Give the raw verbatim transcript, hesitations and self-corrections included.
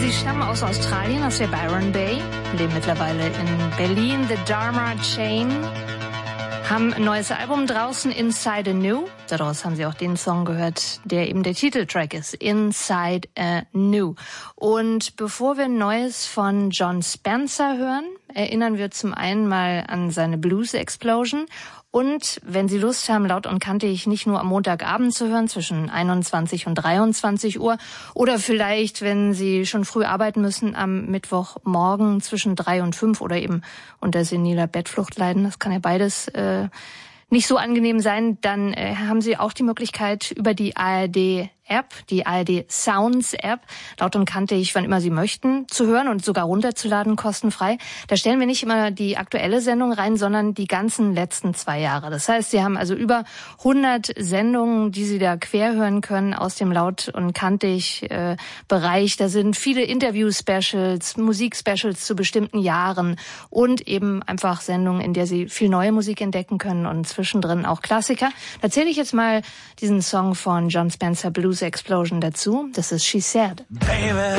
Sie stammen aus Australien, aus der Byron Bay, leben mittlerweile in Berlin. The Dharma Chain haben ein neues Album draußen, Inside Anew. Daraus haben Sie auch den Song gehört, der eben der Titeltrack ist, Inside Anew. Und bevor wir Neues von Jon Spencer hören, erinnern wir zum einen mal an seine Blues Explosion. Und wenn Sie Lust haben, Laut und Kantig nicht nur am Montagabend zu hören, zwischen einundzwanzig und dreiundzwanzig Uhr, oder vielleicht, wenn Sie schon früh arbeiten müssen, am Mittwochmorgen zwischen drei und fünf oder eben unter seniler Bettflucht leiden, das kann ja beides äh, nicht so angenehm sein, dann äh, haben Sie auch die Möglichkeit, über die A R D App, die A R D Sounds App, Laut und Kantig, wann immer Sie möchten, zu hören und sogar runterzuladen, kostenfrei. Da stellen wir nicht immer die aktuelle Sendung rein, sondern die ganzen letzten zwei Jahre. Das heißt, Sie haben also über hundert Sendungen, die Sie da quer hören können aus dem Laut und Kantig äh, Bereich. Da sind viele Interview-Specials, Musik-Specials zu bestimmten Jahren und eben einfach Sendungen, in der Sie viel neue Musik entdecken können und zwischendrin auch Klassiker. Da zähle ich jetzt mal diesen Song von Jon Spencer, Blues Explosion, dazu. Das ist She Said. Baby,